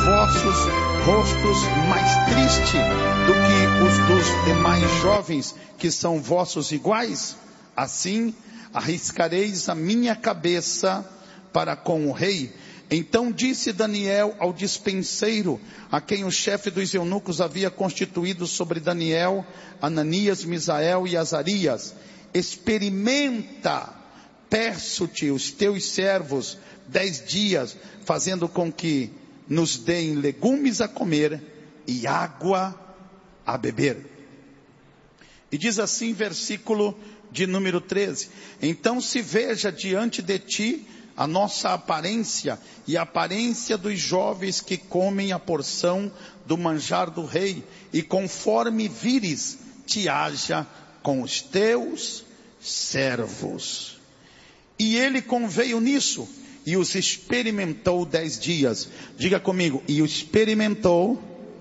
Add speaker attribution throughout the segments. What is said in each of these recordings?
Speaker 1: vossos rostos mais tristes do que os dos demais jovens que são vossos iguais? Assim arriscareis a minha cabeça para com o rei. Então disse Daniel ao despenseiro, a quem o chefe dos eunucos havia constituído sobre Daniel, Ananias, Misael e Azarias: experimenta, peço-te, os teus servos 10 dias, fazendo com que nos deem legumes a comer e água a beber. E diz assim, versículo de número 13: então se veja diante de ti a nossa aparência e a aparência dos jovens que comem a porção do manjar do rei, e conforme vires, te haja com os teus servos. E ele conveio nisso, e os experimentou 10 dias. Diga comigo, e o experimentou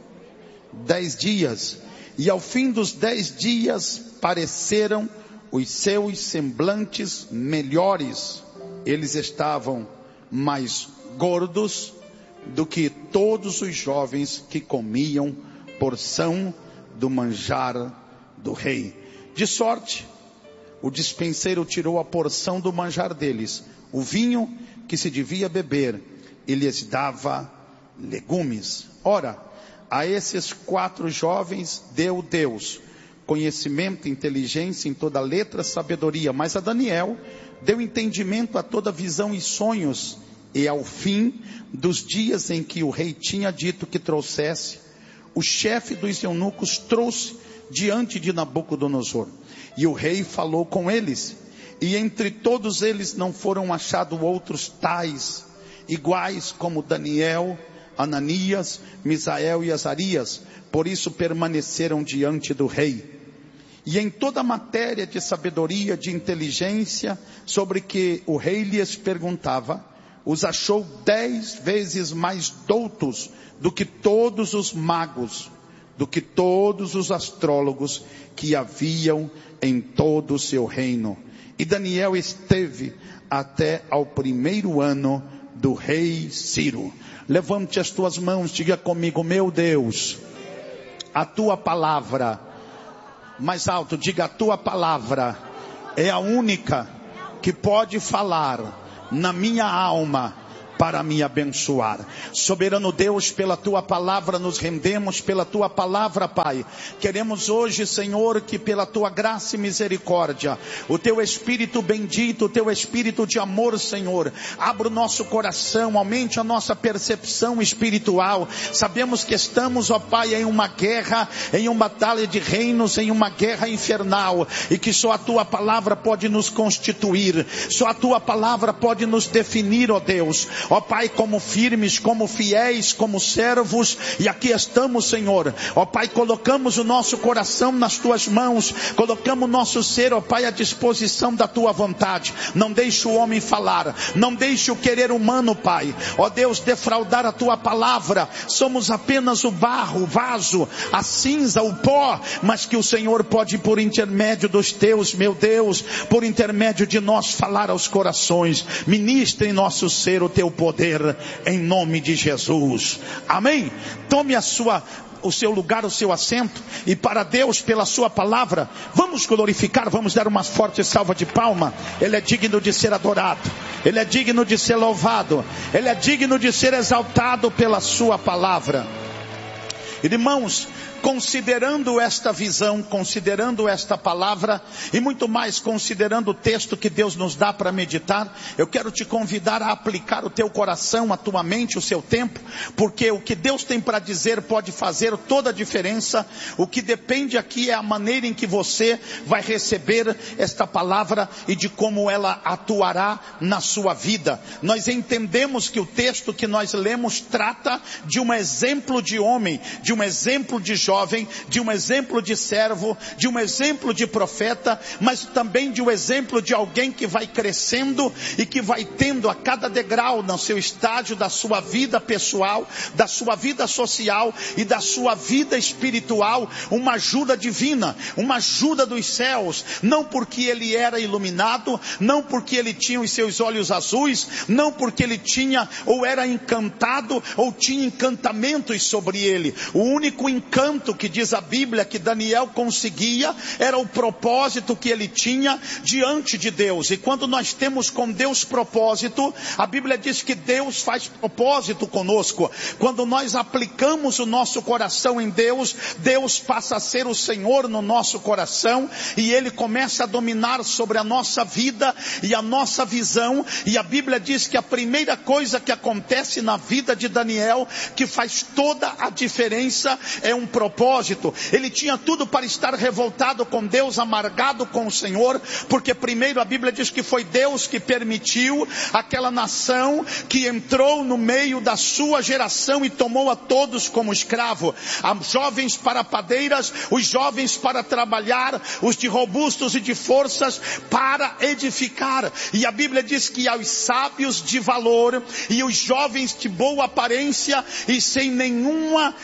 Speaker 1: 10 dias. E ao fim dos 10 dias pareceram os seus semblantes melhores. Eles estavam mais gordos do que todos os jovens que comiam porção do manjar do rei. De sorte, o despenseiro tirou a porção do manjar deles, o vinho que se devia beber, e lhes dava legumes. Ora, a esses 4 jovens deu Deus conhecimento, inteligência em toda letra, sabedoria, mas a Daniel deu entendimento a toda visão e sonhos. E ao fim dos dias em que o rei tinha dito que trouxesse, o chefe dos eunucos trouxe diante de Nabucodonosor, e o rei falou com eles, e entre todos eles não foram achados outros tais, iguais como Daniel, Ananias, Misael e Azarias. Por isso permaneceram diante do rei. E em toda matéria de sabedoria, de inteligência, sobre que o rei lhes perguntava, os achou 10 vezes mais doutos do que todos os magos, do que todos os astrólogos que haviam em todo o seu reino. E Daniel esteve até ao 1º ano do rei Ciro. Levante as tuas mãos, diga comigo: meu Deus, a tua palavra, mais alto, diga: a tua palavra é a única que pode falar na minha alma para me abençoar. Soberano Deus, pela tua palavra nos rendemos, pela tua palavra, Pai. Queremos hoje, Senhor, que pela tua graça e misericórdia, o teu Espírito bendito, o teu Espírito de amor, Senhor, abra o nosso coração, aumente a nossa percepção espiritual. Sabemos que estamos, ó Pai, em uma guerra, em uma batalha de reinos, em uma guerra infernal, e que só a tua palavra pode nos constituir, só a tua palavra pode nos definir, ó Deus. Ó Pai, como firmes, como fiéis, como servos, e aqui estamos, Senhor. Ó Pai, colocamos o nosso coração nas tuas mãos, colocamos o nosso ser, ó Pai, à disposição da tua vontade. Não deixe o homem falar, não deixe o querer humano, Pai, ó Deus, defraudar a tua palavra. Somos apenas o barro, o vaso, a cinza, o pó, mas que o Senhor pode, por intermédio dos teus, meu Deus, por intermédio de nós, falar aos corações. Ministre em nosso ser o teu poder, em nome de Jesus. Amém? Tome o seu lugar, o seu assento, e para Deus, pela sua palavra, vamos glorificar, vamos dar uma forte salva de palma. Ele é digno de ser adorado, Ele é digno de ser louvado, Ele é digno de ser exaltado pela sua palavra. Irmãos, considerando esta visão, considerando esta palavra, e muito mais considerando o texto que Deus nos dá para meditar, eu quero te convidar a aplicar o teu coração, a tua mente, o seu tempo, porque o que Deus tem para dizer pode fazer toda a diferença. O que depende aqui é a maneira em que você vai receber esta palavra e de como ela atuará na sua vida. Nós entendemos que o texto que nós lemos trata de um exemplo de homem, de um exemplo de jovem, de um exemplo de servo, de um exemplo de profeta, mas também de um exemplo de alguém que vai crescendo e que vai tendo a cada degrau no seu estágio da sua vida pessoal, da sua vida social e da sua vida espiritual, uma ajuda divina, uma ajuda dos céus, não porque ele era iluminado, não porque ele tinha os seus olhos azuis, não porque ele tinha ou era encantado ou tinha encantamentos sobre ele. O único encanto que diz a Bíblia que Daniel conseguia era o propósito que ele tinha diante de Deus. E quando nós temos com Deus propósito, a Bíblia diz que Deus faz propósito conosco. Quando nós aplicamos o nosso coração em Deus, Deus passa a ser o Senhor no nosso coração e Ele começa a dominar sobre a nossa vida e a nossa visão. E a Bíblia diz que a primeira coisa que acontece na vida de Daniel, que faz toda a diferença, é um propósito. Ele tinha tudo para estar revoltado com Deus, amargado com o Senhor, porque primeiro a Bíblia diz que foi Deus que permitiu aquela nação que entrou no meio da sua geração e tomou a todos como escravo. Os jovens para padeiras, os jovens para trabalhar, os de robustos e de forças para edificar. E a Bíblia diz que aos sábios de valor e os jovens de boa aparência e sem nenhuma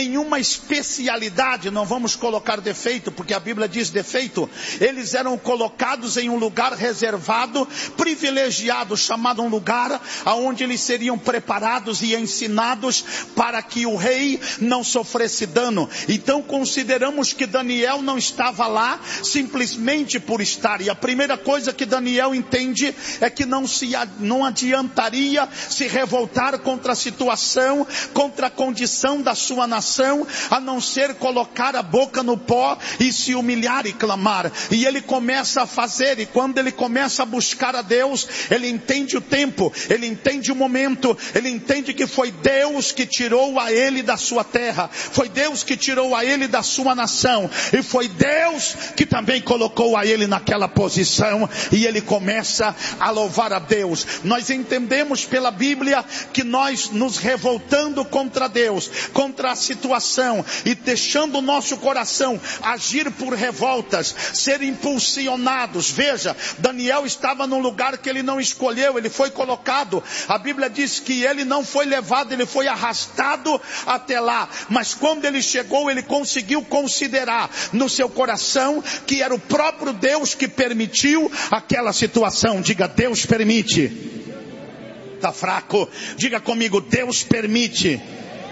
Speaker 1: especialidade, não vamos colocar defeito, porque a Bíblia diz defeito, eles eram colocados em um lugar reservado, privilegiado, chamado um lugar aonde eles seriam preparados e ensinados para que o rei não sofresse dano. Então consideramos que Daniel não estava lá simplesmente por estar, e a primeira coisa que Daniel entende é que não adiantaria se revoltar contra a situação, contra a condição da sua nação, a não ser colocar a boca no pó e se humilhar e clamar. E ele começa a fazer, e quando ele começa a buscar a Deus, ele entende o tempo, ele entende o momento, ele entende que foi Deus que tirou a ele da sua terra, foi Deus que tirou a ele da sua nação, e foi Deus que também colocou a ele naquela posição, e ele começa a louvar a Deus. Nós entendemos pela Bíblia que nós nos revoltando contra Deus, contra a situação e deixando o nosso coração agir por revoltas, ser impulsionados. Veja, Daniel estava num lugar que ele não escolheu, ele foi colocado. A Bíblia diz que ele não foi levado, ele foi arrastado até lá. Mas quando ele chegou, ele conseguiu considerar no seu coração que era o próprio Deus que permitiu aquela situação. Diga, Deus permite. Está fraco? Diga comigo, Deus permite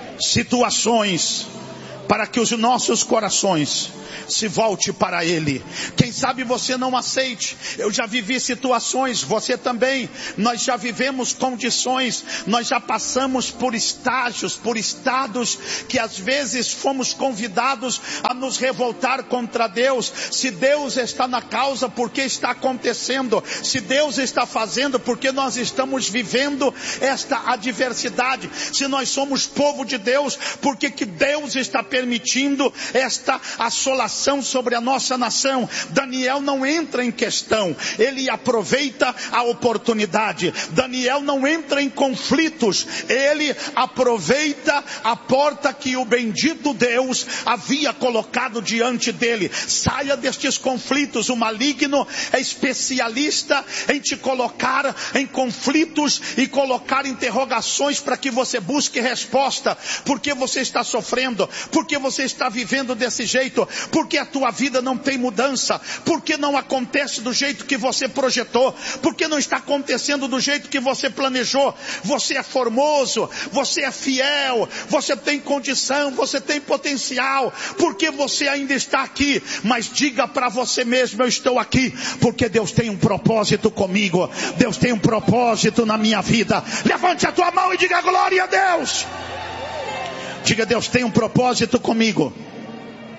Speaker 1: situações para que os nossos corações se volte para Ele. Quem sabe você não aceite. Eu já vivi situações, você também. Nós já vivemos condições, nós já passamos por estágios, por estados que às vezes fomos convidados a nos revoltar contra Deus. Se Deus está na causa, por que está acontecendo? Se Deus está fazendo, por que nós estamos vivendo esta adversidade? Se nós somos povo de Deus, por que Deus está permitindo esta assolação sobre a nossa nação? Daniel não entra em questão, ele aproveita a oportunidade. Daniel não entra em conflitos, ele aproveita a porta que o bendito Deus havia colocado diante dele. Saia destes conflitos. O maligno é especialista em te colocar em conflitos e colocar interrogações para que você busque resposta. Por que você está sofrendo? Por que você está vivendo desse jeito? Por que a tua vida não tem mudança? Por que não acontece do jeito que você projetou? Por que não está acontecendo do jeito que você planejou? Você é formoso, você é fiel, você tem condição, você tem potencial. Por que você ainda está aqui? Mas diga para você mesmo, eu estou aqui porque Deus tem um propósito comigo. Deus tem um propósito na minha vida. Levante a tua mão e diga glória a Deus. Diga, Deus tem um propósito comigo.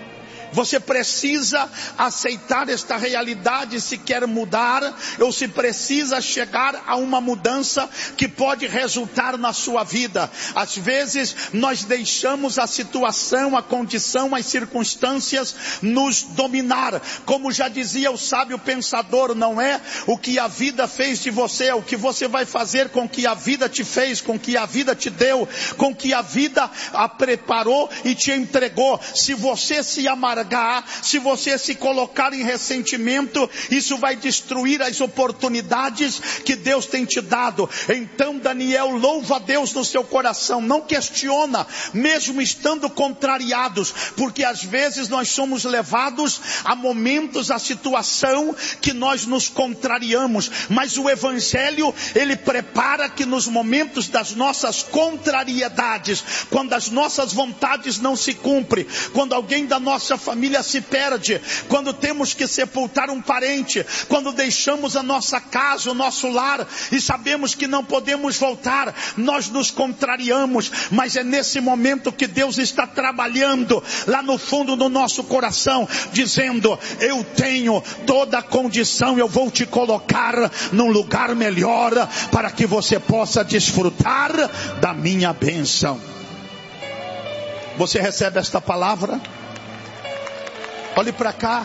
Speaker 1: Você precisa aceitar esta realidade se quer mudar, ou se precisa chegar a uma mudança que pode resultar na sua vida. Às vezes nós deixamos a situação, a condição, as circunstâncias nos dominar. Como já dizia o sábio pensador, não é o que a vida fez de você, é o que você vai fazer com o que a vida te fez, com o que a vida te deu, com o que a vida a preparou e te entregou. Se você se amargar, se você se colocar em ressentimento, isso vai destruir as oportunidades que Deus tem te dado. Então Daniel louva a Deus no seu coração, não questiona, mesmo estando contrariados, porque às vezes nós somos levados a momentos, a situação que nós nos contrariamos, mas o Evangelho, ele prepara que nos momentos das nossas contrariedades, quando as nossas vontades não se cumprem, quando alguém da nossa família se perde, quando temos que sepultar um parente, quando deixamos a nossa casa, o nosso lar e sabemos que não podemos voltar, nós nos contrariamos, mas é nesse momento que Deus está trabalhando lá no fundo do nosso coração, dizendo: eu tenho toda a condição, eu vou te colocar num lugar melhor para que você possa desfrutar da minha bênção. Você recebe esta palavra? Olhe para cá.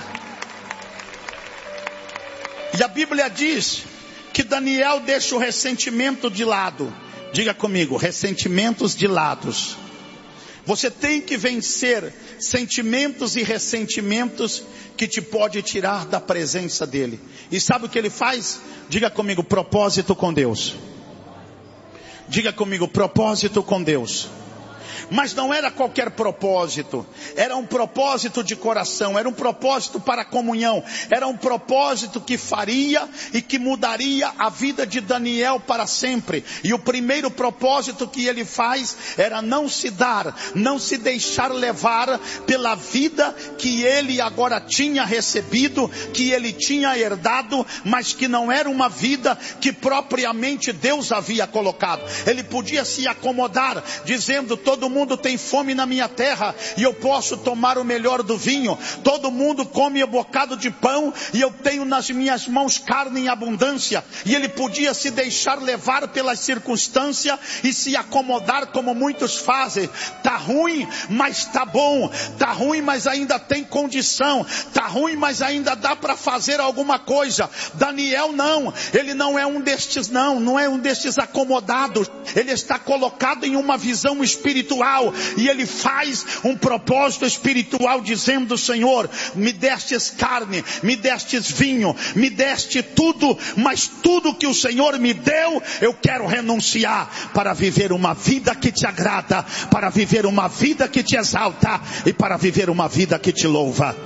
Speaker 1: E a Bíblia diz que Daniel deixa o ressentimento de lado. Diga comigo, ressentimentos de lados. Você tem que vencer sentimentos e ressentimentos que te pode tirar da presença dele. E sabe o que ele faz? Diga comigo, propósito com Deus. Diga comigo, propósito com Deus. Mas não era qualquer propósito, era um propósito de coração, era um propósito para a comunhão, era um propósito que faria e que mudaria a vida de Daniel para sempre. E o primeiro propósito que ele faz era não se dar, não se deixar levar pela vida que ele agora tinha recebido, que ele tinha herdado, mas que não era uma vida que propriamente Deus havia colocado. Ele podia se acomodar, dizendo: todo mundo tem fome na minha terra e eu posso tomar o melhor do vinho. Todo mundo come um bocado de pão e eu tenho nas minhas mãos carne em abundância. E ele podia se deixar levar pelas circunstâncias e se acomodar como muitos fazem. Tá ruim, mas tá bom. Tá ruim, mas ainda tem condição. Tá ruim, mas ainda dá para fazer alguma coisa. Daniel não. Ele não é um destes não é um destes acomodados. Ele está colocado em uma visão espiritual. E ele faz um propósito espiritual dizendo: Senhor, me destes carne, me destes vinho, me deste tudo, mas tudo que o Senhor me deu, eu quero renunciar para viver uma vida que te agrada, para viver uma vida que te exalta e para viver uma vida que te louva.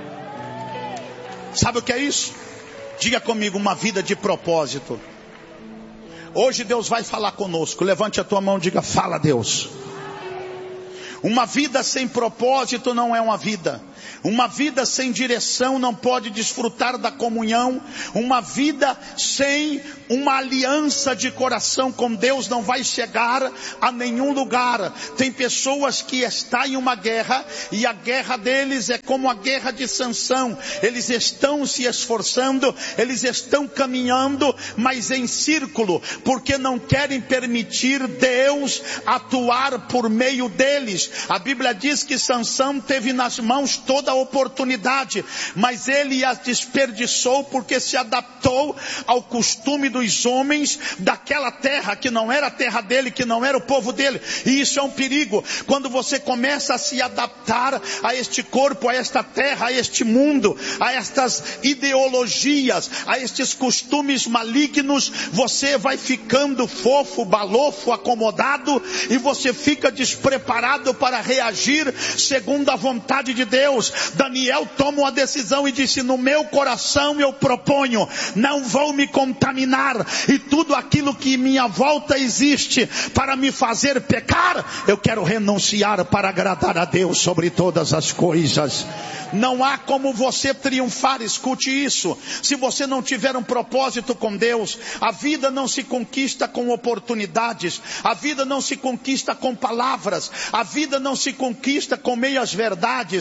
Speaker 1: Sabe o que é isso? Diga comigo, uma vida de propósito. Hoje Deus vai falar conosco. Levante a tua mão e diga: fala, Deus. Uma vida sem propósito não é uma vida. Uma vida sem direção não pode desfrutar da comunhão. Uma vida sem uma aliança de coração com Deus não vai chegar a nenhum lugar. Tem pessoas que estão em uma guerra e a guerra deles é como a guerra de Sansão. Eles estão se esforçando, eles estão caminhando, mas em círculo, porque não querem permitir Deus atuar por meio deles. A Bíblia diz que Sansão teve nas mãos toda a oportunidade, mas ele as desperdiçou porque se adaptou ao costume dos homens daquela terra que não era a terra dele, que não era o povo dele. E isso é um perigo. Quando você começa a se adaptar a este corpo, a esta terra, a este mundo, a estas ideologias, a estes costumes malignos, você vai ficando fofo, balofo, acomodado, e você fica despreparado para reagir segundo a vontade de Deus. Daniel toma uma decisão e disse: no meu coração eu proponho, não vou me contaminar, e tudo aquilo que em minha volta existe para me fazer pecar, eu quero renunciar para agradar a Deus sobre todas as coisas. Não há como você triunfar, escute isso, se você não tiver um propósito com Deus. A vida não se conquista com oportunidades, a vida não se conquista com palavras, a vida não se conquista com meias verdades, a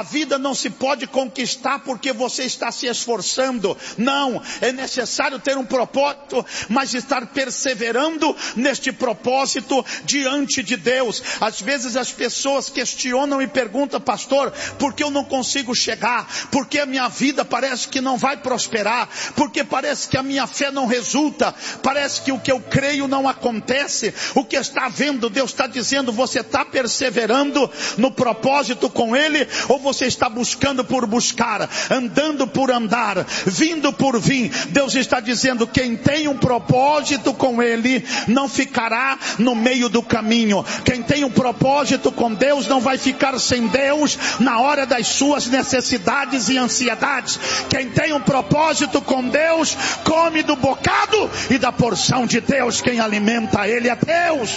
Speaker 1: vida não se pode conquistar porque você está se esforçando. Não, é necessário ter um propósito, mas estar perseverando neste propósito diante de Deus. Às vezes as pessoas questionam e perguntam: pastor, por que eu não consigo chegar? Por que a minha vida parece que não vai prosperar? Porque parece que a minha fé não resulta, parece que o que eu creio não acontece. O que está vendo? Deus está dizendo: você está perseverando no propósito com Ele, ou você está buscando por buscar, andando por andar, vindo por vir? Deus está dizendo: quem tem um propósito com Ele não ficará no meio do caminho. Quem tem um propósito com Deus não vai ficar sem Deus na hora das suas necessidades e ansiedades. Quem tem um propósito com Deus come do bocado e da porção de Deus. Quem alimenta Ele é Deus.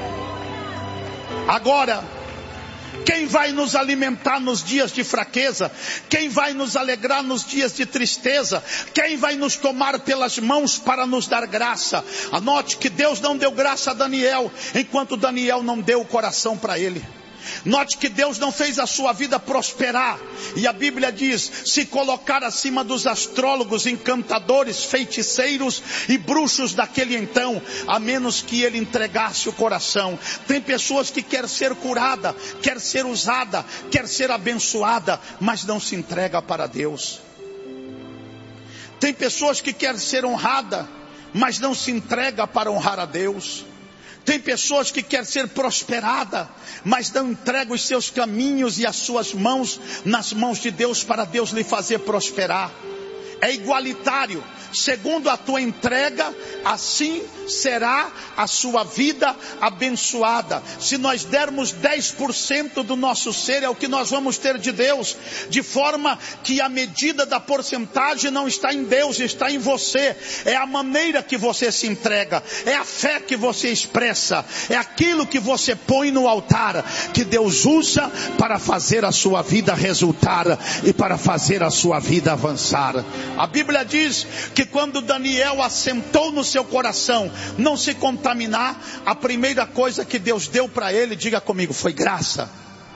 Speaker 1: Agora, quem vai nos alimentar nos dias de fraqueza? Quem vai nos alegrar nos dias de tristeza? Quem vai nos tomar pelas mãos para nos dar graça? Anote que Deus não deu graça a Daniel, enquanto Daniel não deu o coração para ele. Note que Deus não fez a sua vida prosperar. E a Bíblia diz: se colocar acima dos astrólogos, encantadores, feiticeiros e bruxos daquele então, a menos que ele entregasse o coração. Tem pessoas que querem ser curada, quer ser usada, quer ser abençoada, mas não se entrega para Deus. Tem pessoas que querem ser honrada, mas não se entrega para honrar a Deus. Tem pessoas que querem ser prosperada, mas não entrega os seus caminhos e as suas mãos nas mãos de Deus para Deus lhe fazer prosperar. É igualitário. Segundo a tua entrega, assim será a sua vida abençoada. Se nós dermos 10% do nosso ser, é o que nós vamos ter de Deus. De forma que a medida da porcentagem não está em Deus, está em você. É a maneira que você se entrega, é a fé que você expressa, é aquilo que você põe no altar, que Deus usa para fazer a sua vida resultar e para fazer a sua vida avançar. A Bíblia diz que quando Daniel assentou no seu coração não se contaminar, a primeira coisa que Deus deu para ele, diga comigo, foi graça.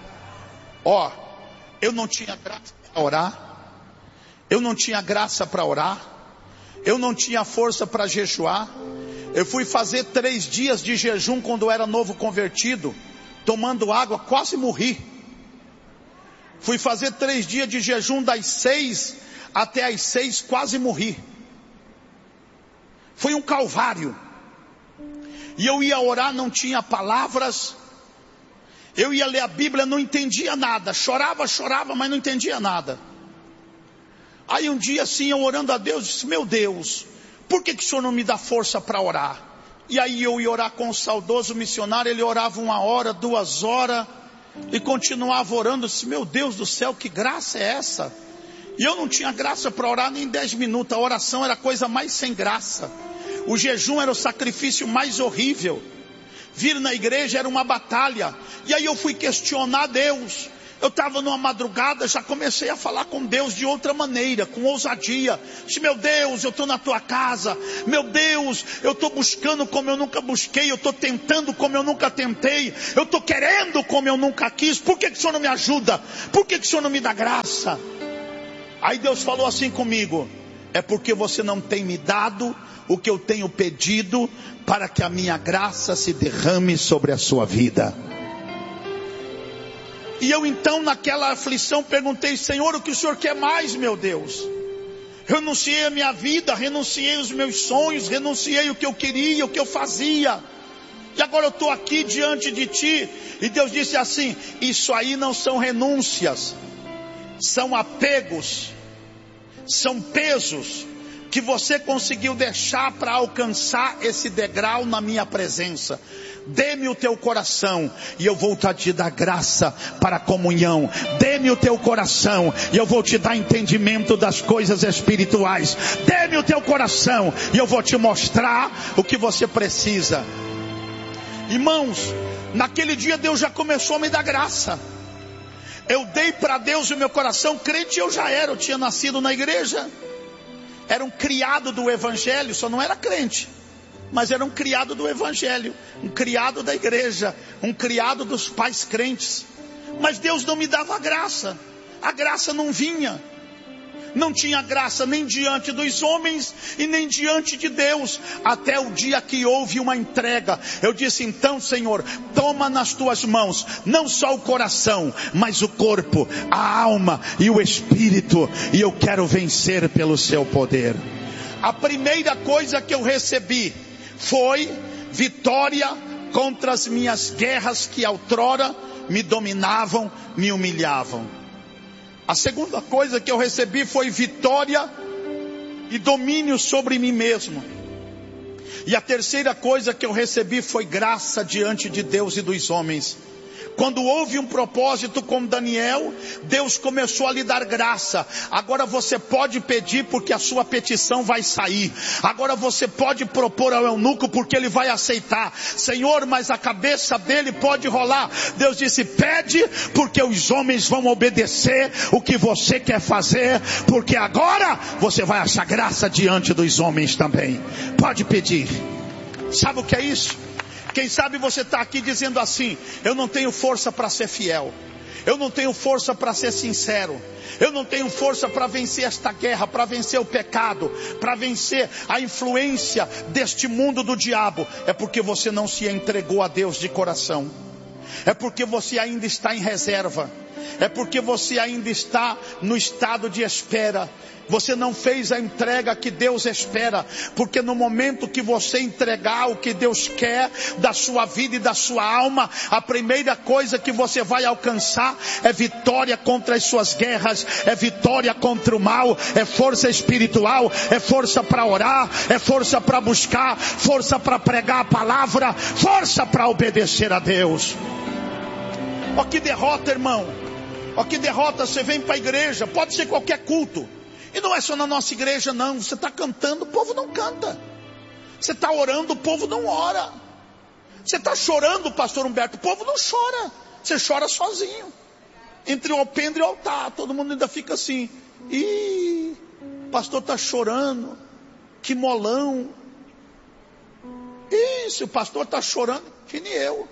Speaker 1: Eu não tinha graça para orar, eu não tinha graça para orar, eu não tinha força para jejuar. Eu fui fazer 3 dias de jejum quando eu era novo convertido, tomando água, quase morri. Fui fazer 3 dias de jejum das 6 até as 6, quase morri. Foi um calvário. E eu ia orar, não tinha palavras. Eu ia ler a Bíblia, não entendia nada. Chorava, mas não entendia nada. Aí um dia assim, eu orando a Deus, disse: meu Deus, por que o Senhor não me dá força para orar? E aí eu ia orar com o saudoso missionário. Ele orava 1 hora, 2 horas e continuava orando. Eu disse: meu Deus do céu, que graça é essa? E eu não tinha graça para orar nem 10 minutos. A oração era a coisa mais sem graça. O jejum era o sacrifício mais horrível. Vir na igreja era uma batalha. E aí eu fui questionar Deus. Eu estava numa madrugada, já comecei a falar com Deus de outra maneira, com ousadia. Disse: meu Deus, eu estou na tua casa. Meu Deus, eu estou buscando como eu nunca busquei. Eu estou tentando como eu nunca tentei. Eu estou querendo como eu nunca quis. Por que o Senhor não me ajuda? Por que o Senhor não me dá graça? Aí Deus falou assim comigo: é porque você não tem me dado o que eu tenho pedido, para que a minha graça se derrame sobre a sua vida. E eu então, naquela aflição, perguntei: Senhor, o que o Senhor quer mais, meu Deus? Renunciei a minha vida, renunciei os meus sonhos, renunciei o que eu queria, o que eu fazia. E agora eu estou aqui diante de Ti. E Deus disse assim: isso aí não são renúncias, são apegos, são pesos que você conseguiu deixar para alcançar esse degrau na minha presença. Dê-me o teu coração e eu vou te dar graça para a comunhão. Dê-me o teu coração e eu vou te dar entendimento das coisas espirituais. Dê-me o teu coração e eu vou te mostrar o que você precisa. Irmãos, naquele dia Deus já começou a me dar graça. Eu dei para Deus o meu coração. Crente eu já era, eu tinha nascido na igreja. Era um criado do evangelho, só não era crente, mas era um criado do evangelho, um criado da igreja, um criado dos pais crentes. Mas Deus não me dava graça. a graça não vinha. Não tinha graça nem diante dos homens e nem diante de Deus, até o dia que houve uma entrega. Eu disse: então, Senhor, toma nas tuas mãos não só o coração, mas o corpo, a alma e o espírito, e eu quero vencer pelo seu poder. A primeira coisa que eu recebi foi vitória contra as minhas guerras que outrora me dominavam, me humilhavam. A segunda coisa que eu recebi foi vitória e domínio sobre mim mesmo. E a terceira coisa que eu recebi foi graça diante de Deus e dos homens. Quando houve um propósito com Daniel, Deus começou a lhe dar graça. Agora você pode pedir, porque a sua petição vai sair. Agora você pode propor ao eunuco, porque ele vai aceitar. Senhor, mas a cabeça dele pode rolar. Deus disse: pede, porque os homens vão obedecer o que você quer fazer, porque agora você vai achar graça diante dos homens também. Pode pedir. Sabe o que é isso? Quem sabe você está aqui dizendo assim: eu não tenho força para ser fiel, eu não tenho força para ser sincero, eu não tenho força para vencer esta guerra, para vencer o pecado, para vencer a influência deste mundo do diabo. É porque você não se entregou a Deus de coração, é porque você ainda está em reserva, é porque você ainda está no estado de espera. Você não fez a entrega que Deus espera, porque no momento que você entregar o que Deus quer da sua vida e da sua alma, a primeira coisa que você vai alcançar é vitória contra as suas guerras, é vitória contra o mal, é força espiritual, é força para orar, é força para buscar, força para pregar a palavra, força para obedecer a Deus. Ó que derrota, irmão, ó que derrota. Você vem para a igreja, pode ser qualquer culto, e não é só na nossa igreja não. Você está cantando, o povo não canta. Você está orando, o povo não ora. Você está chorando, pastor Humberto, o povo não chora. Você chora sozinho. Entre o alpendre e o altar, todo mundo ainda fica assim: ih, o pastor está chorando, que molão. Isso, o pastor está chorando, que nem eu.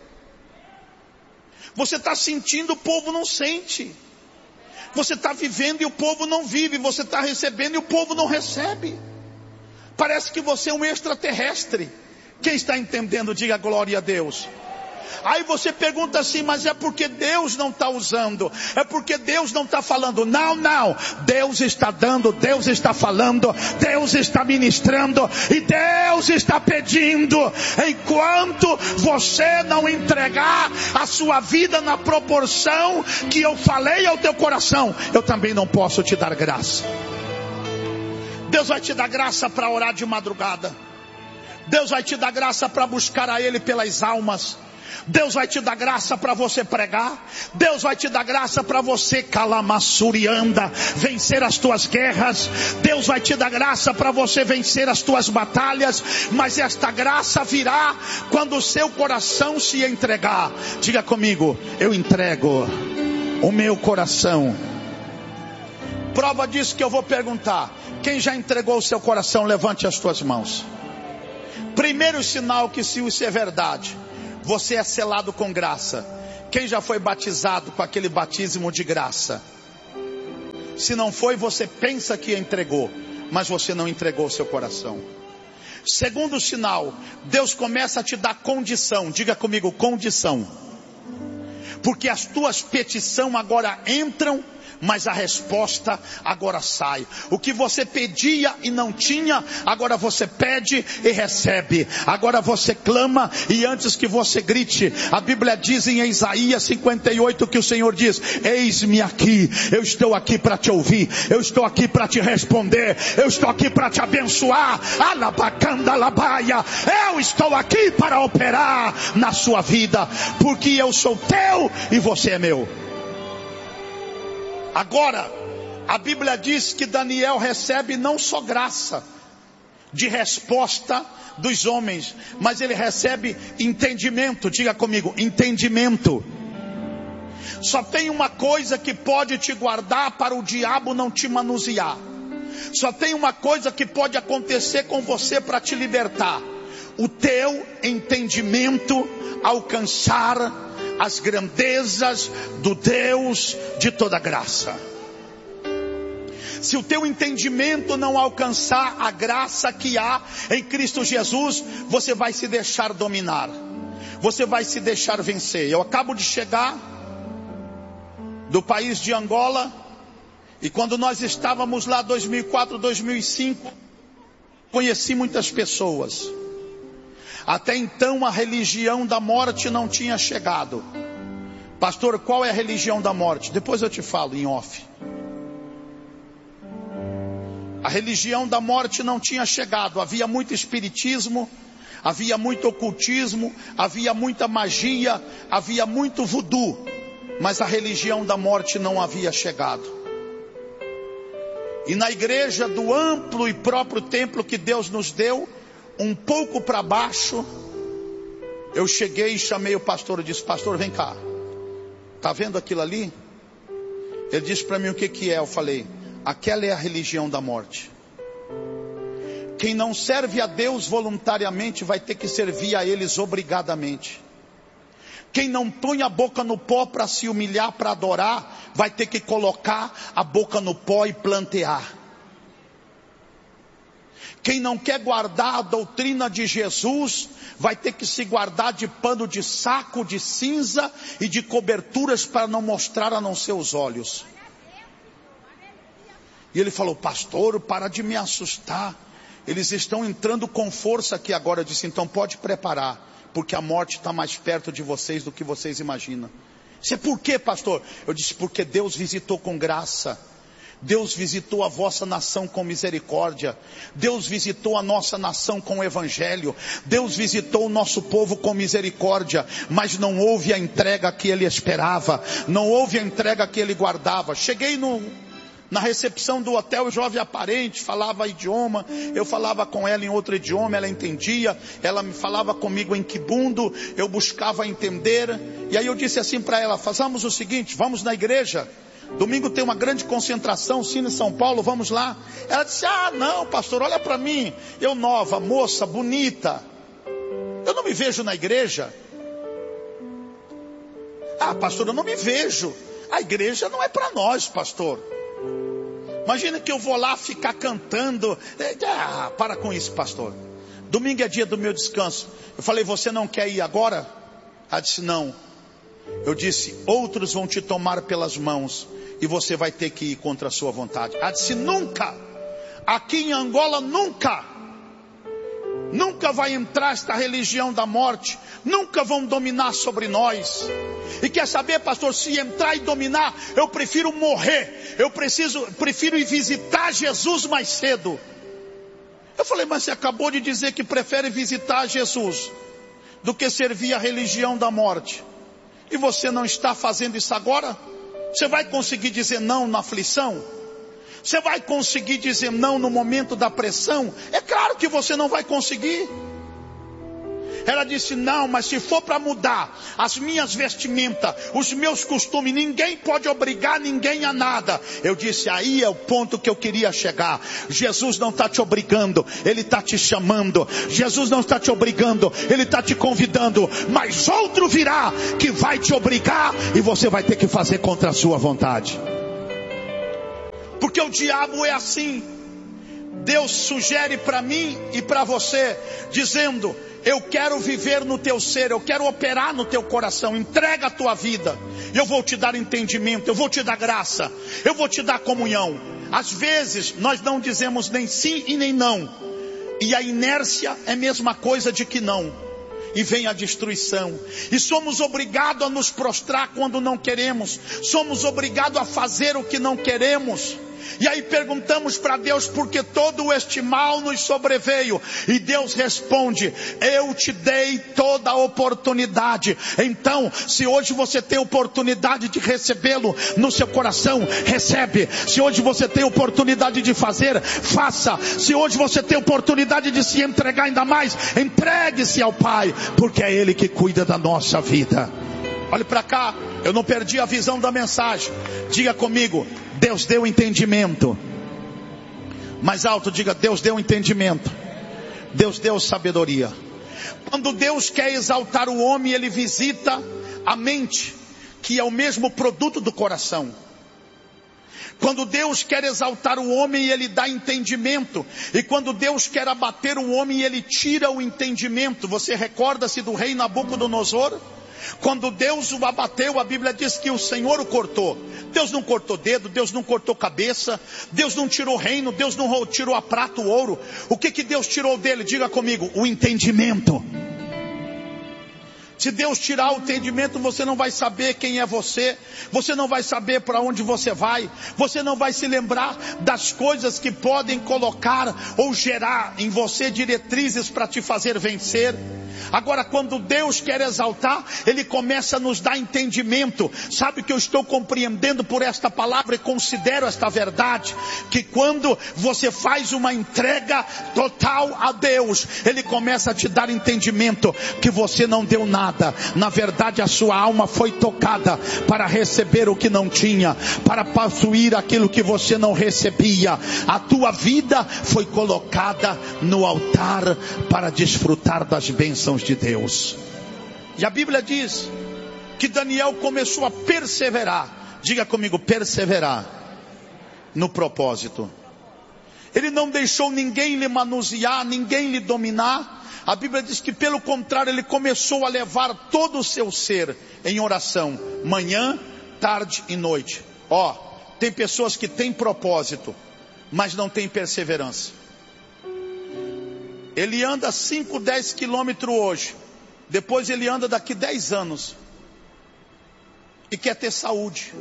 Speaker 1: Você está sentindo, o povo não sente. Você está vivendo e o povo não vive. Você está recebendo e o povo não recebe. Parece que você é um extraterrestre. Quem está entendendo, diga glória a Deus. Aí você pergunta assim: mas é porque Deus não está usando, é porque Deus não está falando. Não, não, Deus está dando, Deus está falando, Deus está ministrando e Deus está pedindo. Enquanto você não entregar a sua vida na proporção que eu falei ao teu coração, eu também não posso te dar graça. Deus vai te dar graça para orar de madrugada. Deus vai te dar graça para buscar a Ele pelas almas. Deus vai te dar graça para você pregar. Deus vai te dar graça para você, calamassurianda, vencer as tuas guerras. Deus vai te dar graça para você vencer as tuas batalhas. Mas esta graça virá quando o seu coração se entregar. Diga comigo: eu entrego o meu coração. Prova disso que eu vou perguntar: quem já entregou o seu coração, levante as tuas mãos. Primeiro sinal que se isso é verdade, você é selado com graça. Quem já foi batizado com aquele batismo de graça? Se não foi, você pensa que entregou, mas você não entregou o seu coração. Segundo sinal, Deus começa a te dar condição. Diga comigo: condição. Porque as tuas petições agora entram, mas a resposta agora sai. O que você pedia e não tinha, agora você pede e recebe. Agora você clama, e antes que você grite, a Bíblia diz em Isaías 58 que o Senhor diz: eis-me aqui, eu estou aqui para te ouvir, eu estou aqui para te responder, eu estou aqui para te abençoar. Alabacanda labaia, eu estou aqui para operar na sua vida, porque eu sou teu e você é meu. Agora, a Bíblia diz que Daniel recebe não só graça de resposta dos homens, mas ele recebe entendimento. Diga comigo: entendimento. Só tem uma coisa que pode te guardar para o diabo não te manusear. Só tem uma coisa que pode acontecer com você para te libertar: o teu entendimento alcançar as grandezas do Deus de toda graça. Se o teu entendimento não alcançar a graça que há em Cristo Jesus, você vai se deixar dominar, você vai se deixar vencer. Eu acabo de chegar do país de Angola, e quando nós estávamos lá 2004, 2005, conheci muitas pessoas. Até então a religião da morte não tinha chegado. Pastor, qual é a religião da morte? Depois eu te falo em off. A religião da morte não tinha chegado. Havia muito espiritismo, havia muito ocultismo, havia muita magia, havia muito voodoo, mas a religião da morte não havia chegado. E na igreja do amplo e próprio templo que Deus nos deu, um pouco para baixo, eu cheguei e chamei o pastor e disse: pastor, vem cá, está vendo aquilo ali? Ele disse para mim: o que é? Eu falei: aquela é a religião da morte. Quem não serve a Deus voluntariamente vai ter que servir a eles obrigadamente. Quem não põe a boca no pó para se humilhar, para adorar, vai ter que colocar a boca no pó e plantear. Quem não quer guardar a doutrina de Jesus, vai ter que se guardar de pano de saco, de cinza e de coberturas para não mostrar a não ser os olhos. E ele falou: pastor, para de me assustar. Eles estão entrando com força aqui agora. Eu disse: então pode preparar, porque a morte está mais perto de vocês do que vocês imaginam. Isso é por quê, pastor? Eu disse: porque Deus visitou com graça. Deus visitou a vossa nação com misericórdia. Deus visitou a nossa nação com o evangelho. Deus visitou o nosso povo com misericórdia. Mas não houve a entrega que ele esperava. Não houve a entrega que ele guardava. Cheguei na recepção do hotel, o jovem aparente falava idioma, eu falava com ela em outro idioma, ela entendia, ela me falava comigo em quibundo, eu buscava entender, e aí eu disse assim para ela: façamos o seguinte, vamos na igreja, domingo tem uma grande concentração, sim, em São Paulo, vamos lá. Ela disse: ah não pastor, olha para mim, eu nova, moça, bonita, eu não me vejo na igreja. Ah pastor, eu não me vejo, a igreja não é para nós, pastor. Imagina que eu vou lá ficar cantando. Ah, para com isso, pastor. Domingo é dia do meu descanso. Eu falei: você não quer ir agora? Ela disse: não. Eu disse: outros vão te tomar pelas mãos e você vai ter que ir contra a sua vontade. Ela disse: nunca. Aqui em Angola nunca vai entrar esta religião da morte. Nunca vão dominar sobre nós. E quer saber, pastor, se entrar e dominar, eu prefiro morrer. Eu prefiro ir visitar Jesus mais cedo. Eu falei: mas você acabou de dizer que prefere visitar Jesus do que servir a religião da morte. E você não está fazendo isso agora? Você vai conseguir dizer não na aflição? Você vai conseguir dizer não no momento da pressão? É claro que você não vai conseguir. Ela disse: não, mas se for para mudar as minhas vestimentas, os meus costumes, ninguém pode obrigar ninguém a nada. Eu disse: aí é o ponto que eu queria chegar. Jesus não está te obrigando, Ele está te chamando. Jesus não está te obrigando, Ele está te convidando. Mas outro virá que vai te obrigar e você vai ter que fazer contra a sua vontade. Porque o diabo é assim. Deus sugere para mim e para você, dizendo: eu quero viver no teu ser, eu quero operar no teu coração, entrega a tua vida, eu vou te dar entendimento, eu vou te dar graça, eu vou te dar comunhão. Às vezes nós não dizemos nem sim e nem não, e a inércia é a mesma coisa de que não, e vem a destruição, e somos obrigados a nos prostrar quando não queremos, somos obrigados a fazer o que não queremos. E aí perguntamos para Deus: por que todo este mal nos sobreveio? E Deus responde: eu te dei toda a oportunidade. Então, se hoje você tem oportunidade de recebê-lo no seu coração, recebe. Se hoje você tem oportunidade de fazer, faça. Se hoje você tem oportunidade de se entregar ainda mais, entregue-se ao Pai, porque é Ele que cuida da nossa vida. Olhe para cá, eu não perdi a visão da mensagem. Diga comigo: Deus deu entendimento. Mais alto, diga: Deus deu entendimento. Deus deu sabedoria. Quando Deus quer exaltar o homem, Ele visita a mente, que é o mesmo produto do coração. Quando Deus quer exaltar o homem, Ele dá entendimento. E quando Deus quer abater o homem, Ele tira o entendimento. Você recorda-se do rei Nabucodonosor? Quando Deus o abateu, a Bíblia diz que o Senhor o cortou. Deus não cortou dedo, Deus não cortou cabeça, Deus não tirou reino, Deus não tirou a prata, o ouro. O que Deus tirou dele? Diga comigo, o entendimento. Se Deus tirar o entendimento, você não vai saber quem é você não vai saber para onde você vai, você não vai se lembrar das coisas que podem colocar ou gerar em você diretrizes para te fazer vencer. Agora, quando Deus quer exaltar, Ele começa a nos dar entendimento. Sabe o que eu estou compreendendo por esta palavra e considero esta verdade? Que quando você faz uma entrega total a Deus, Ele começa a te dar entendimento que você não deu nada. Na verdade, a sua alma foi tocada para receber o que não tinha, para possuir aquilo que você não recebia. A tua vida foi colocada no altar para desfrutar das bênçãos de Deus. E a Bíblia diz que Daniel começou a perseverar. Diga comigo, perseverar no propósito. Ele não deixou ninguém lhe manusear, ninguém lhe dominar. A Bíblia diz que pelo contrário, ele começou a levar todo o seu ser em oração, manhã, tarde e noite. Tem pessoas que têm propósito, mas não têm perseverança. Ele anda 5, 10 quilômetros hoje, depois ele anda daqui 10 anos, e quer ter saúde.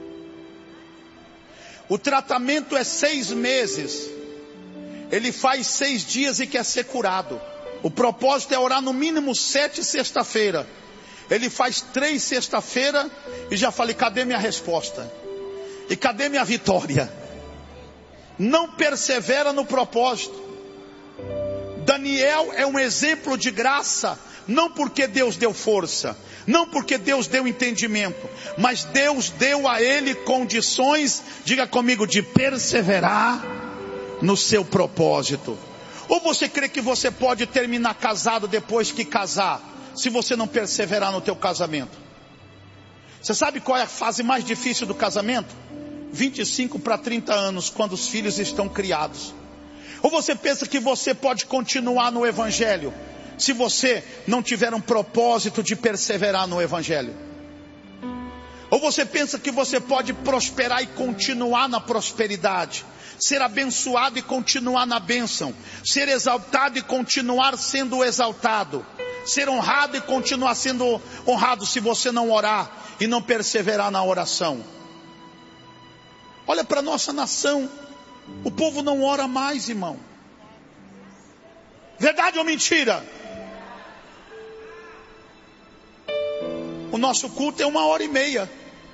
Speaker 1: O tratamento é 6 meses, ele faz 6 dias e quer ser curado. O propósito é orar no mínimo 7 sexta-feira, ele faz 3 sexta-feira e já falei, cadê minha resposta? E cadê minha vitória? Não persevera no propósito. Daniel é um exemplo de graça, não porque Deus deu força, não porque Deus deu entendimento, mas Deus deu a ele condições, diga comigo, de perseverar no seu propósito. Ou você crê que você pode terminar casado depois que casar, se você não perseverar no teu casamento? Você sabe qual é a fase mais difícil do casamento? 25 para 30 anos, quando os filhos estão criados. Ou você pensa que você pode continuar no Evangelho, se você não tiver um propósito de perseverar no Evangelho? Ou você pensa que você pode prosperar e continuar na prosperidade, ser abençoado e continuar na bênção, ser exaltado e continuar sendo exaltado, ser honrado e continuar sendo honrado, se você não orar e não perseverar na oração? Olha para a nossa nação, o povo não ora mais, irmão. Verdade ou mentira? O nosso culto é 1h30.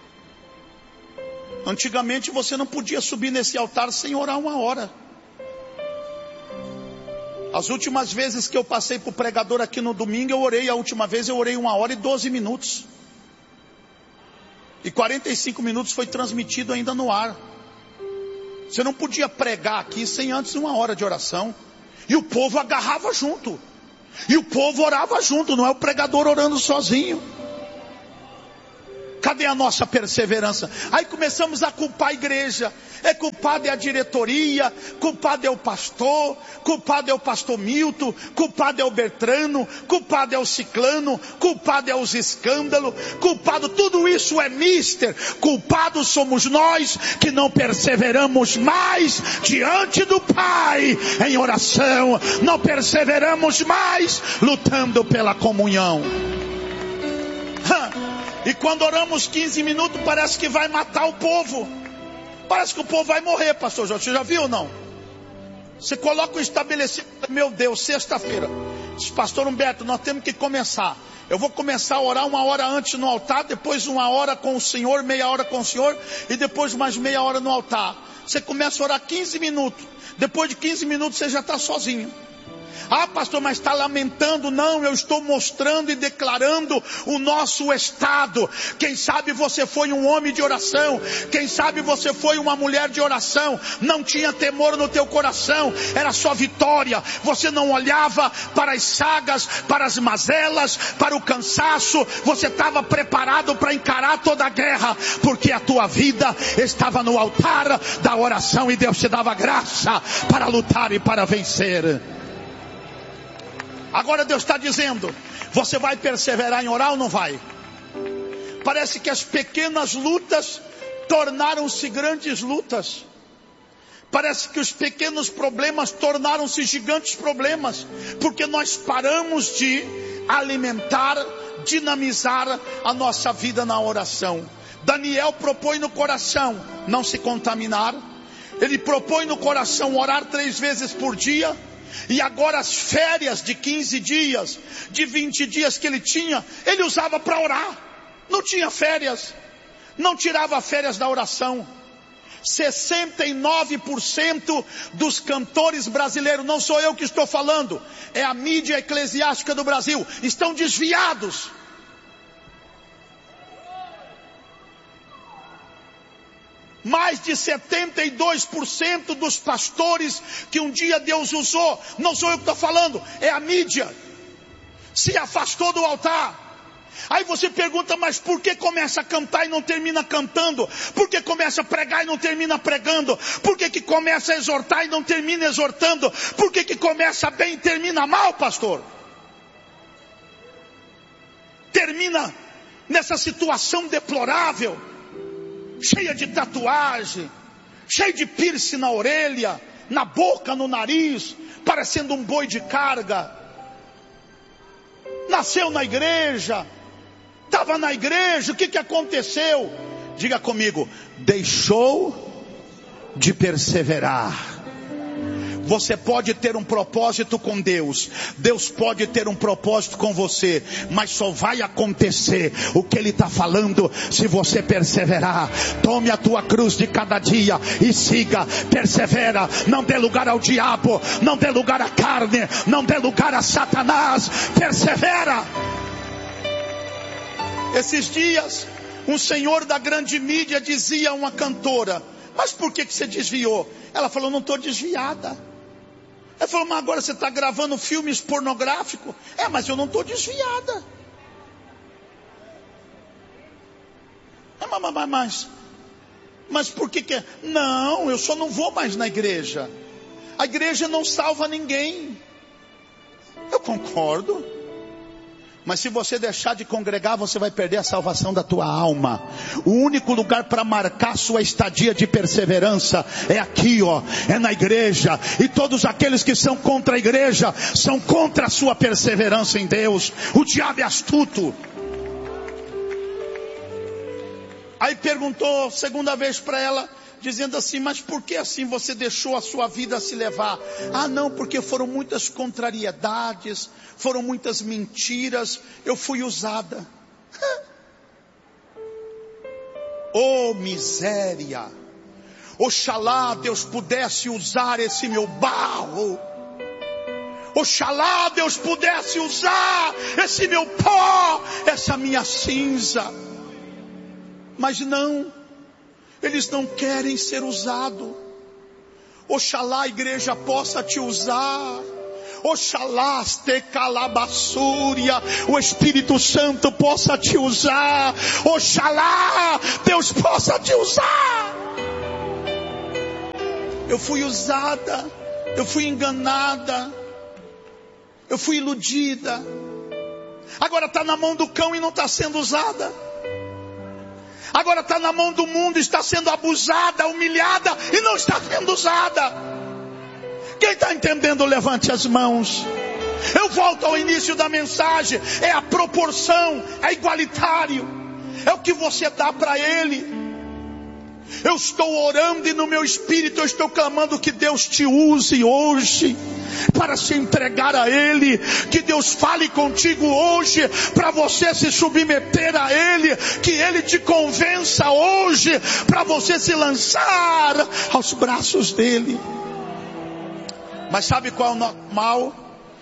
Speaker 1: Antigamente você não podia subir nesse altar sem orar 1 hora. As últimas vezes que eu passei para o pregador aqui no domingo, eu orei. A última vez eu orei 1h12 minutos. E 45 minutos foi transmitido ainda no ar. Você não podia pregar aqui sem antes 1 hora de oração. E o povo agarrava junto. E o povo orava junto, não é o pregador orando sozinho. Cadê a nossa perseverança? Aí começamos a culpar a igreja. Culpado é a diretoria, culpado é o pastor, culpado é o pastor Milton, culpado é o Bertrano, culpado é o ciclano, culpado é os escândalos, culpado, tudo isso é mister. Culpados somos nós que não perseveramos mais diante do Pai em oração, não perseveramos mais lutando pela comunhão. E quando oramos 15 minutos, parece que vai matar o povo. Parece que o povo vai morrer, pastor Jorge. Você já viu ou não? Você coloca o estabelecido, meu Deus, sexta-feira. Pastor Humberto, nós temos que começar. Eu vou começar a orar 1 hora antes no altar, depois 1 hora com o Senhor, meia hora com o Senhor, e depois mais meia hora no altar. Você começa a orar 15 minutos. Depois de 15 minutos você já está sozinho. Ah, pastor, mas está lamentando. Não, eu estou mostrando e declarando o nosso estado. Quem sabe você foi um homem de oração, quem sabe você foi uma mulher de oração, não tinha temor no teu coração, era só vitória. Você não olhava para as sagas, para as mazelas, para o cansaço. Você estava preparado para encarar toda a guerra, porque a tua vida estava no altar da oração e Deus te dava graça para lutar e para vencer. Agora Deus está dizendo, você vai perseverar em orar ou não vai? Parece que as pequenas lutas tornaram-se grandes lutas. Parece que os pequenos problemas tornaram-se gigantes problemas, porque nós paramos de alimentar, dinamizar a nossa vida na oração. Daniel propõe no coração não se contaminar. Ele propõe no coração orar 3 vezes por dia. E agora as férias de 15 dias, de 20 dias que ele tinha, ele usava para orar. Não tinha férias, não tirava férias da oração. 69% dos cantores brasileiros, não sou eu que estou falando, é a mídia eclesiástica do Brasil, estão desviados. Mais de 72% dos pastores que um dia Deus usou, não sou eu que estou falando, é a mídia, se afastou do altar. Aí você pergunta, mas por que começa a cantar e não termina cantando? Por que começa a pregar e não termina pregando? Por que começa a exortar e não termina exortando? Por que começa bem e termina mal, pastor? Termina nessa situação deplorável, cheia de tatuagem, cheia de piercing na orelha, na boca, no nariz, parecendo um boi de carga. Nasceu na igreja, estava na igreja, o que aconteceu? Diga comigo, deixou de perseverar. Você pode ter um propósito com Deus, Deus pode ter um propósito com você, mas só vai acontecer o que Ele está falando se você perseverar. Tome a tua cruz de cada dia e siga, persevera, não dê lugar ao diabo, não dê lugar à carne, não dê lugar a Satanás, persevera. Esses dias, um senhor da grande mídia dizia a uma cantora, mas por que você desviou? Ela falou, não estou desviada. Ele falou, mas agora você está gravando filmes pornográficos? Mas eu não estou desviada. Mas por que? Não, eu só não vou mais na igreja. A igreja não salva ninguém. Eu concordo. Mas se você deixar de congregar, você vai perder a salvação da tua alma. O único lugar para marcar sua estadia de perseverança é aqui, é na igreja. E todos aqueles que são contra a igreja são contra a sua perseverança em Deus. O diabo é astuto. Aí perguntou segunda vez para ela, dizendo assim, mas por que assim você deixou a sua vida se levar? Não, porque foram muitas contrariedades, foram muitas mentiras, eu fui usada. Oh miséria, oxalá Deus pudesse usar esse meu barro, oxalá Deus pudesse usar esse meu pó, essa minha cinza. Mas não, eles não querem ser usados. Oxalá a igreja possa te usar. Oxalá te calabassúria, o Espírito Santo possa te usar. Oxalá Deus possa te usar. Eu fui usada, eu fui enganada, eu fui iludida. Agora está na mão do cão e não está sendo usada. Agora está na mão do mundo, está sendo abusada, humilhada e não está sendo usada. Quem está entendendo, levante as mãos. Eu volto ao início da mensagem. É a proporção, é igualitário. É o que você dá para Ele. Eu estou orando e no meu espírito eu estou clamando que Deus te use hoje para se entregar a Ele. Que Deus fale contigo hoje para você se submeter a Ele. Que Ele te convença hoje para você se lançar aos braços dEle. Mas sabe qual é o mal?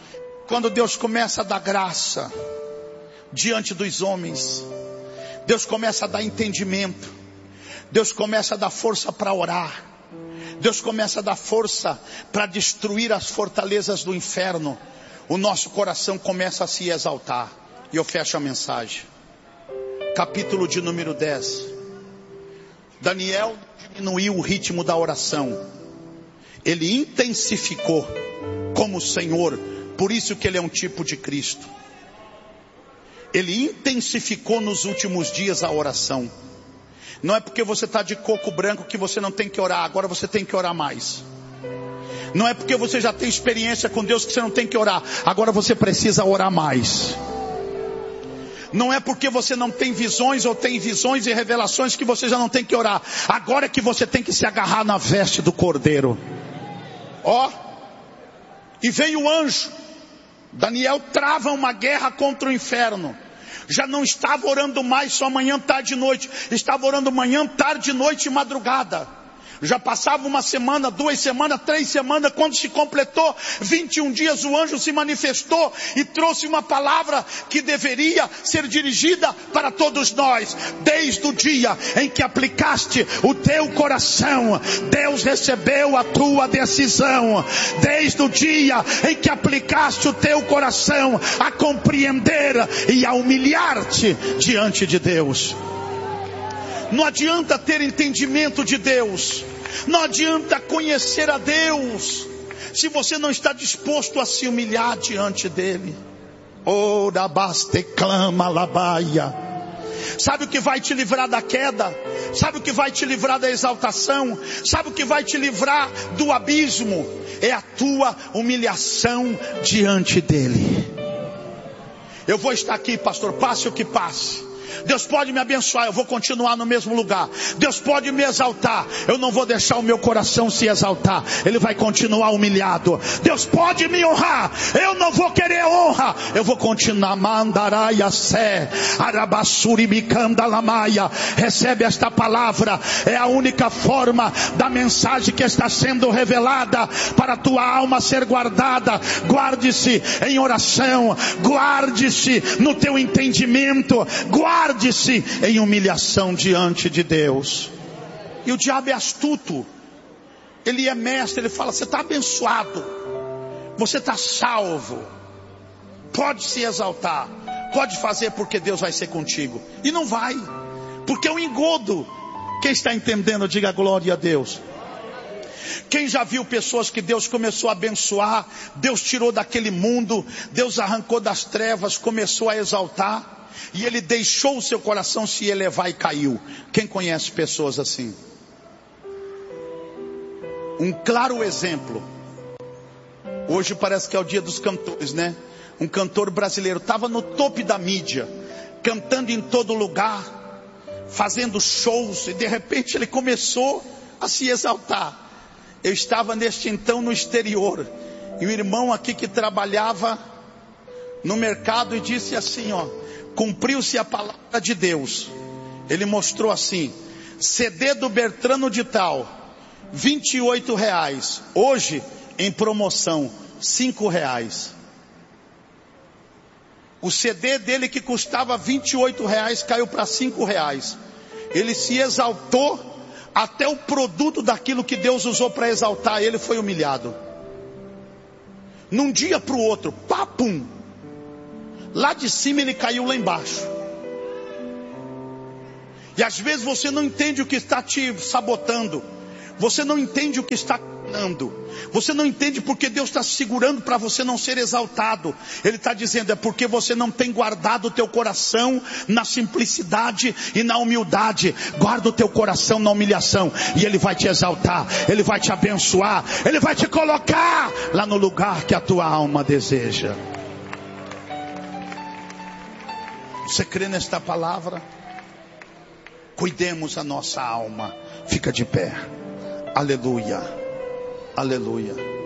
Speaker 1: quando Deus começa a dar graça diante dos homens, Deus começa a dar entendimento, Deus começa a dar força para orar, Deus começa a dar força para destruir as fortalezas do inferno, o nosso coração começa a se exaltar. E eu fecho a mensagem. Capítulo de número 10. Daniel diminuiu o ritmo da oração. Ele intensificou como o Senhor. Por isso que ele é um tipo de Cristo. Ele intensificou nos últimos dias a oração. Não é porque você está de coco branco que você não tem que orar. Agora você tem que orar mais. Não é porque você já tem experiência com Deus que você não tem que orar. Agora você precisa orar mais. Não é porque você não tem visões ou tem visões e revelações que você já não tem que orar. Agora é que você tem que se agarrar na veste do Cordeiro. Ó, e veio o anjo. Daniel trava uma guerra contra o inferno. Já não estava orando mais só manhã, tarde e noite. Estava orando manhã, tarde, noite e madrugada. Já passava uma semana, 2 semanas, 3 semanas, quando se completou 21 dias, o anjo se manifestou e trouxe uma palavra que deveria ser dirigida para todos nós. Desde o dia em que aplicaste o teu coração, Deus recebeu a tua decisão. Desde o dia em que aplicaste o teu coração a compreender e a humilhar-te diante de Deus. Não adianta ter entendimento de Deus, não adianta conhecer a Deus, se você não está disposto a se humilhar diante dEle. Ora baste clama labaia. Sabe o que vai te livrar da queda? Sabe o que vai te livrar da exaltação? Sabe o que vai te livrar do abismo? É a tua humilhação diante dEle. Eu vou estar aqui, pastor, passe o que passe. Deus pode me abençoar, eu vou continuar no mesmo lugar. Deus pode me exaltar, eu não vou deixar o meu coração se exaltar. Ele vai continuar humilhado. Deus pode me honrar, eu não vou querer honra. Eu vou continuar. Mandaraia sé, arabassuri bicanda lamaia. Recebe esta palavra. É a única forma da mensagem que está sendo revelada para a tua alma ser guardada. Guarde-se em oração, guarde-se no teu entendimento, guarde-se em humilhação diante de Deus. E o diabo é astuto. Ele é mestre. Ele fala: você está abençoado, você está salvo, pode se exaltar, pode fazer porque Deus vai ser contigo. E não vai, porque é um engodo. Quem está entendendo, diga glória a Deus. Quem já viu pessoas que Deus começou a abençoar, Deus tirou daquele mundo, Deus arrancou das trevas, começou a exaltar, e ele deixou o seu coração se elevar e caiu? Quem conhece pessoas assim? Um claro exemplo. Hoje parece que é o dia dos cantores, né? Um cantor brasileiro estava no topo da mídia, cantando em todo lugar, fazendo shows, e de repente ele começou a se exaltar. Eu estava neste então no exterior, e o irmão aqui que trabalhava no mercado e disse assim, ó: cumpriu-se a palavra de Deus. Ele mostrou assim: CD do Bertrano de tal, R$28, hoje em promoção, R$5. O CD dele que custava R$28 caiu para R$5. Ele se exaltou, até o produto daquilo que Deus usou para exaltar ele foi humilhado. Num dia para o outro, papum, lá de cima ele caiu lá embaixo. E às vezes você não entende o que está te sabotando, você não entende o que está dando, você não entende porque Deus está segurando para você não ser exaltado. Ele está dizendo: é porque você não tem guardado o teu coração na simplicidade e na humildade. Guarda o teu coração na humilhação, e Ele vai te exaltar, Ele vai te abençoar, Ele vai te colocar lá no lugar que a tua alma deseja. Você crê nesta palavra? Cuidemos a nossa alma. Fica de pé. Aleluia. Aleluia.